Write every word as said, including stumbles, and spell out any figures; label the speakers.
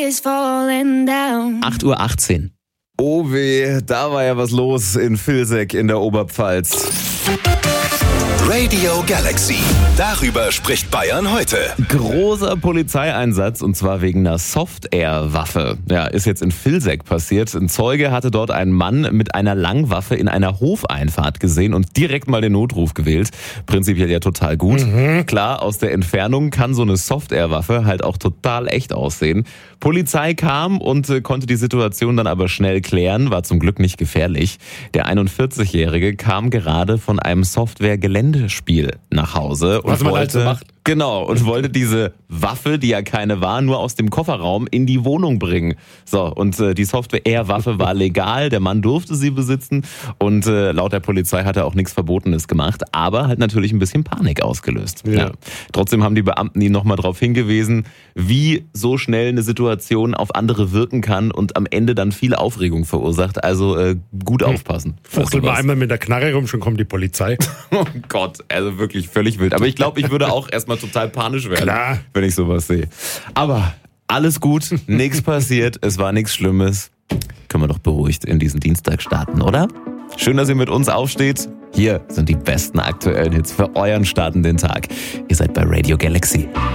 Speaker 1: acht Uhr achtzehn.
Speaker 2: Oh weh, da war ja was los in Vilseck in der Oberpfalz.
Speaker 3: Radio Galaxy. Darüber spricht Bayern heute.
Speaker 2: Großer Polizeieinsatz und zwar wegen einer Soft-Air-Waffe. Ja, ist jetzt in Vilseck passiert. Ein Zeuge hatte dort einen Mann mit einer Langwaffe in einer Hofeinfahrt gesehen und direkt mal den Notruf gewählt. Prinzipiell ja total gut. Mhm. Klar, aus der Entfernung kann so eine Soft-Air-Waffe halt auch total echt aussehen. Polizei kam und äh, konnte die Situation dann aber schnell klären, war zum Glück nicht gefährlich. Der einundvierzigjährige kam gerade von einem Software-Geländespiel nach Hause und
Speaker 4: Was man
Speaker 2: wollte,
Speaker 4: halt so macht.
Speaker 2: Genau, und wollte diese Waffe, die ja keine war, nur aus dem Kofferraum in die Wohnung bringen. So, und äh, die Software-Waffe war legal, der Mann durfte sie besitzen und äh, laut der Polizei hat er auch nichts Verbotenes gemacht, aber hat natürlich ein bisschen Panik ausgelöst.
Speaker 4: Ja.
Speaker 2: Ja. Trotzdem haben die Beamten ihn nochmal darauf hingewiesen, wie so schnell eine Situation auf andere wirken kann und am Ende dann viel Aufregung verursacht. Also äh, gut aufpassen.
Speaker 4: Fuchtel mal einmal mit der Knarre rum, schon kommt die Polizei.
Speaker 2: Oh Gott, also wirklich völlig wild. Aber ich glaube, ich würde auch erstmal total panisch werden,
Speaker 4: Klar.
Speaker 2: wenn ich sowas sehe. Aber alles gut, nichts passiert, es war nichts Schlimmes. Können wir doch beruhigt in diesen Dienstag starten, oder? Schön, dass ihr mit uns aufsteht. Hier sind die besten aktuellen Hits für euren Start in den Tag. Ihr seid bei Radio Galaxy.